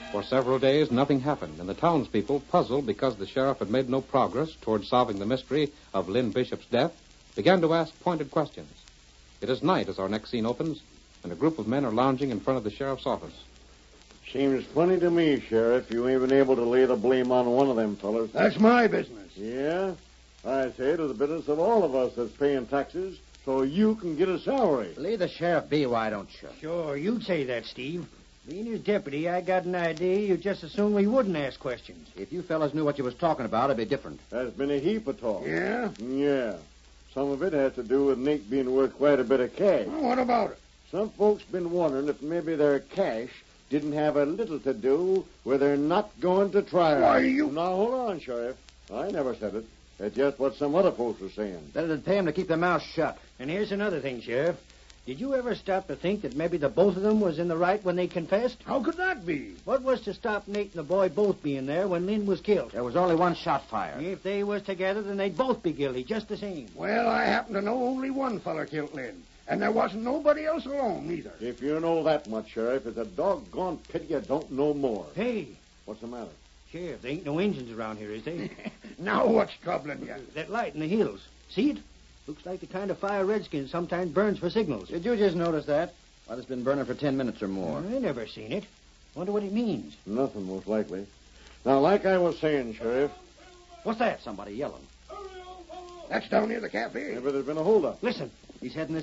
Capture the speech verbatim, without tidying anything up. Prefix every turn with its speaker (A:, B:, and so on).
A: For several days, nothing happened, and the townspeople, puzzled because the sheriff had made no progress toward solving the mystery of Lynn Bishop's death, began to ask pointed questions. It is night as our next scene opens, and a group of men are lounging in front of the sheriff's office.
B: Seems funny to me, Sheriff, you ain't been able to lay the blame on one of them fellas.
C: That's my business.
B: Yeah? I say it is the business of all of us that's paying taxes, so you can get a salary.
D: Leave the sheriff be, why don't you?
C: Sure, you'd say that, Steve. Being his deputy, I got an idea you'd just as soon we wouldn't ask questions.
D: If you fellas knew what you was talking about, it'd be different.
B: There's been a heap of talk.
C: Yeah?
B: Yeah. Some of it has to do with Nate being worth quite a bit of cash.
C: Well, what about it?
B: Some folks been wondering if maybe their cash didn't have a little to do with their not going to trial.
C: Why, you...
B: Now, hold on, Sheriff. I never said it. It's just what some other folks were saying.
D: Better than pay him to keep their mouths shut.
C: And here's another thing, Sheriff. Did you ever stop to think that maybe the both of them was in the right when they confessed?
E: How could that be?
C: What was to stop Nate and the boy both being there when Lynn was killed?
D: There was only one shot fired.
C: If they was together, then they'd both be guilty, just the same.
E: Well, I happen to know only one feller killed Lynn. And there wasn't nobody else alone, either.
B: If you know that much, Sheriff, it's a doggone pity you don't know more.
C: Hey,
B: What's the matter?
C: Sheriff, there ain't no engines around here, is there?
E: Now what's troubling you?
C: That light in the hills. See it? Looks like the kind of fire Redskins sometimes burns for signals.
D: Did you just notice that? Well, it's been burning for ten minutes or more.
C: I never seen it. Wonder what it means.
B: Nothing, most likely. Now, like I was saying, Sheriff,
D: What's that? Somebody yelling.
E: That's down near the cafe.
B: maybe there's been a holdup.
C: Listen, he's heading